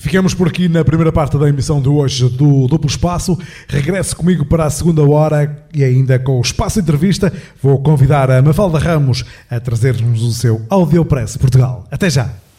Ficamos por aqui na primeira parte da emissão de hoje do Duplo Espaço. Regresse comigo para a segunda hora e ainda com o Espaço Entrevista vou convidar a Mafalda Ramos a trazer-nos o seu Audiopress Portugal. Até já!